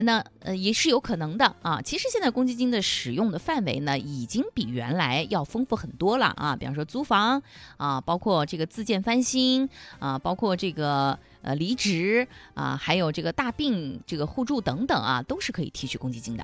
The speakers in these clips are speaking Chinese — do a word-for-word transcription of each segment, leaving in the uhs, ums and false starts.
那呃也是有可能的啊。其实现在公积金的使用的范围呢，已经比原来要丰富很多了啊。比方说租房啊，包括这个自建翻新啊，包括这个呃离职啊，还有这个大病这个互助等等啊，都是可以提取公积金的。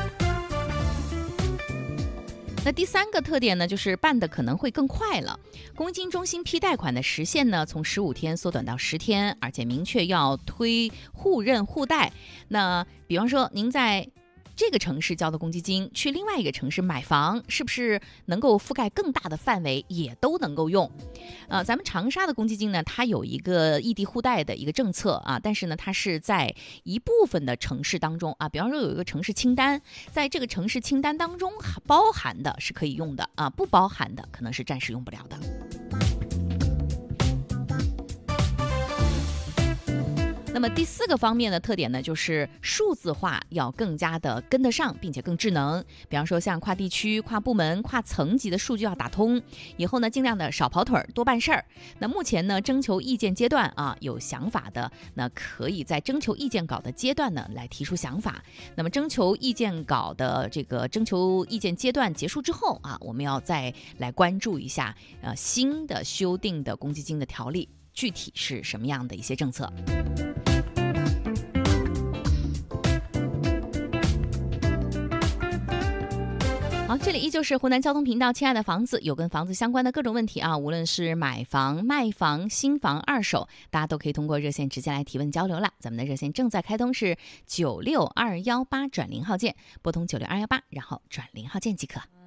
那第三个特点呢，就是办的可能会更快了。公积金中心批贷款的时限呢，从十五天缩短到十天，而且明确要推互认互贷。那比方说您在这个城市交的公积金，去另外一个城市买房，是不是能够覆盖更大的范围，也都能够用？呃，咱们长沙的公积金呢，它有一个异地互贷的一个政策啊，但是呢，它是在一部分的城市当中啊，比方说有一个城市清单，在这个城市清单当中包含的是可以用的啊，不包含的可能是暂时用不了的。那么第四个方面的特点呢，就是数字化要更加的跟得上，并且更智能。比方说像跨地区、跨部门、跨层级的数据要打通，以后呢尽量的少跑腿儿，多办事儿。那目前呢征求意见阶段啊，有想法的那可以在征求意见稿的阶段呢来提出想法。那么征求意见稿的这个征求意见阶段结束之后啊，我们要再来关注一下呃新的修订的公积金的条例具体是什么样的一些政策。好，这里依旧是湖南交通频道，亲爱的房子，有跟房子相关的各种问题啊，无论是买房、卖房、新房、二手，大家都可以通过热线直接来提问交流了。咱们的热线正在开通，是九六二幺八转零号键，拨通九六二幺八，然后转零号键即可。